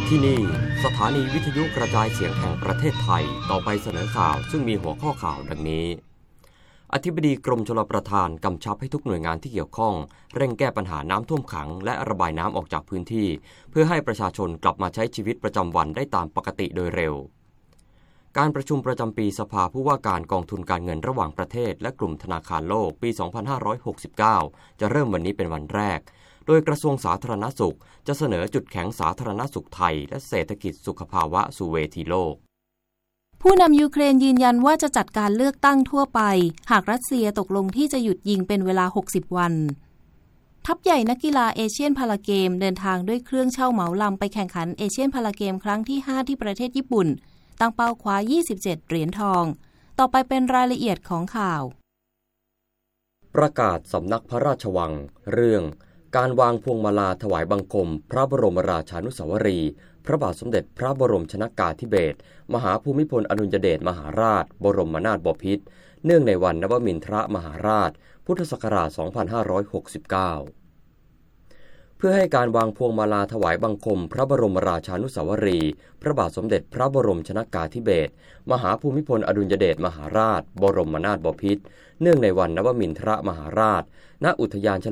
ที่นี่สถานีวิทยุกระจายเสียงแห่งประเทศไทยต่อไปเสนอข่าวซึ่งมีหัวข้อข่าวดังนี้อธิบดีกรมชลประทานกำชับให้ทุกหน่วยงานที่เกี่ยวข้องเร่งแก้ปัญหาน้ำท่วมขังและระบายน้ำออกจากพื้นที่เพื่อให้ประชาชนกลับมาใช้ชีวิตประจำวันได้ตามปกติโดยเร็วการประชุมประจำปีสภาผู้ว่าการกองทุนการเงินระหว่างประเทศและกลุ่มธนาคารโลกปี 2569 จะเริ่มวันนี้เป็นวันแรกโดยกระทรวงสาธารณสุขจะเสนอจุดแข็งสาธารณสุขไทยและเศรษฐกิจสุขภาวะสู่เวทีโลกผู้นำยูเครนยืนยันว่าจะจัดการเลือกตั้งทั่วไปหากรัสเซียตกลงที่จะหยุดยิงเป็นเวลา60วันทัพใหญ่นักกีฬาเอเชียนพาราเกมเดินทางด้วยเครื่องเช่าเหมาลำไปแข่งขันเอเชียนพาราเกมครั้งที่5ที่ประเทศญี่ปุ่นตั้งเป้าคว้า27เหรียญทองต่อไปเป็นรายละเอียดของข่าวประกาศสำนักพระราชวังเรื่องการวางพวงมาลาถวายบังคมพระบรมราชานุสาวรีย์พระบาทสมเด็จพระบรมชนกาธิเบศรมหาภูมิพลอดุลยเดชมหาราชบรมนาถบพิตรเนื่องในวันนวมินทรมหาราชพุทธศักราช 2569 เพื่อให้การวางพวงมาลาถวายบังคมพระบรมราชานุสาวรีย์พระบาทสมเด็จพระบรมชนกาธิเบศรมหาภูมิพลอดุลยเดชมหาราชบรมนาถบพิตรเนื่องในวันนวมินทรมหาราชณอุทยานเฉ